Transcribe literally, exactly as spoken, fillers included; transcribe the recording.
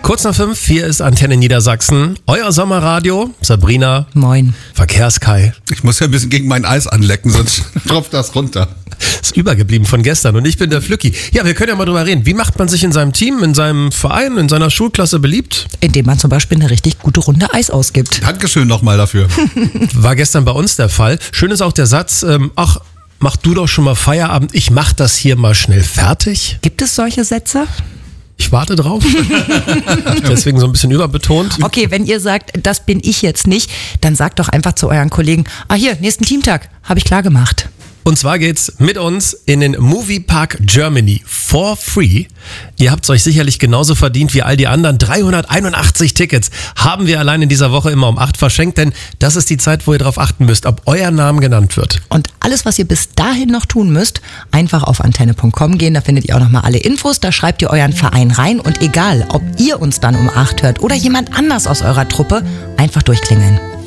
Kurz nach fünf, hier ist Antenne Niedersachsen. Euer Sommerradio. Sabrina. Moin. Verkehrskai. Ich muss ja ein bisschen gegen mein Eis anlecken, sonst tropft das runter. Ist übergeblieben von gestern und ich bin der Flücki. Ja, wir können ja mal drüber reden. Wie macht man sich in seinem Team, in seinem Verein, in seiner Schulklasse beliebt? Indem man zum Beispiel eine richtig gute Runde Eis ausgibt. Dankeschön nochmal dafür. War gestern bei uns der Fall. Schön ist auch der Satz, ähm, ach, mach du doch schon mal Feierabend, ich mach das hier mal schnell fertig. Gibt es solche Sätze? Ich warte drauf. Deswegen so ein bisschen überbetont. Okay, wenn ihr sagt, das bin ich jetzt nicht, dann sagt doch einfach zu euren Kollegen, ah hier, nächsten Teamtag, habe ich klar gemacht. Und zwar geht's mit uns in den Moviepark Germany for free. Ihr habt's euch sicherlich genauso verdient wie all die anderen. dreihunderteinundachtzig Tickets haben wir allein in dieser Woche immer um acht verschenkt, denn das ist die Zeit, wo ihr darauf achten müsst, ob euer Name genannt wird. Und alles, was ihr bis dahin noch tun müsst, einfach auf antenne punkt com gehen, da findet ihr auch nochmal alle Infos, da schreibt ihr euren Verein rein und egal, ob ihr uns dann um acht hört oder jemand anders aus eurer Truppe, einfach durchklingeln.